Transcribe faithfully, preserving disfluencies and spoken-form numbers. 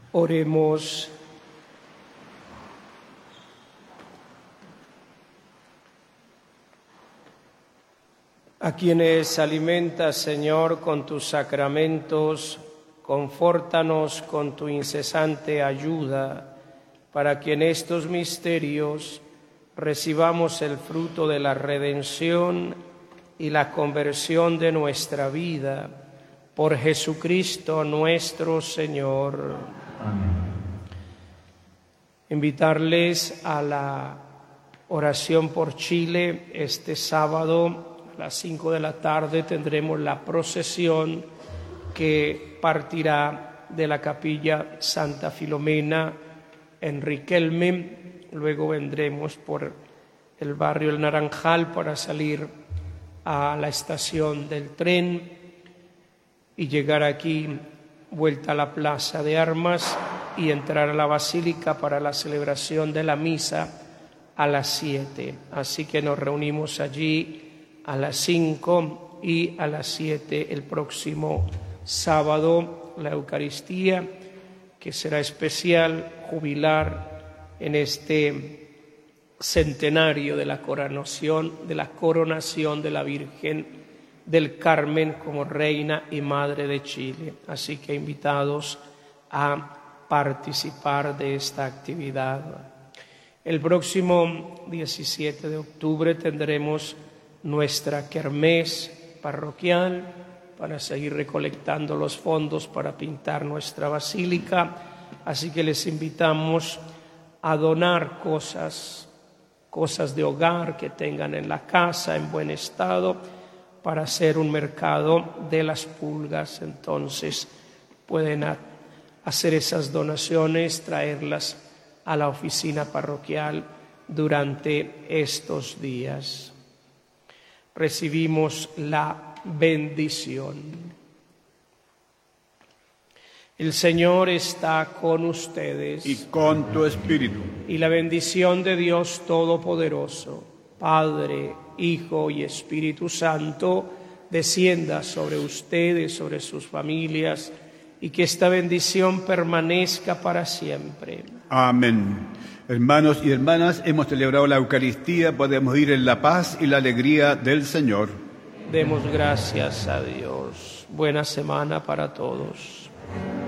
Oremos. A quienes alimentas, Señor, con tus sacramentos, confórtanos con tu incesante ayuda, para que en estos misterios recibamos el fruto de la redención y la conversión de nuestra vida. Por Jesucristo nuestro Señor. Amén. Invitarles a la oración por Chile. Este sábado a las cinco de la tarde tendremos la procesión que partirá de la capilla Santa Filomena en Riquelme. Luego vendremos por el barrio El Naranjal para salir a la estación del tren y llegar aquí, vuelta a la Plaza de Armas, y entrar a la Basílica para la celebración de la misa a las siete. Así que nos reunimos allí a las cinco y a las siete el próximo sábado, la Eucaristía, que será especial, jubilar en este centenario de la coronación, de la coronación de la Virgen del Carmen como Reina y Madre de Chile. Así que invitados a participar de esta actividad. El próximo diecisiete de octubre tendremos nuestra kermés parroquial para seguir recolectando los fondos para pintar nuestra basílica. Así que les invitamos a donar cosas, cosas de hogar que tengan en la casa en buen estado, para hacer un mercado de las pulgas. Entonces pueden hacer esas donaciones, traerlas a la oficina parroquial durante estos días. Recibimos la bendición. El Señor está con ustedes. Y con tu espíritu. Y la bendición de Dios Todopoderoso, Padre, Hijo y Espíritu Santo, descienda sobre ustedes, sobre sus familias, y que esta bendición permanezca para siempre. Amén. Hermanos y hermanas, hemos celebrado la Eucaristía, podemos ir en la paz y la alegría del Señor. Demos gracias a Dios. Buena semana para todos.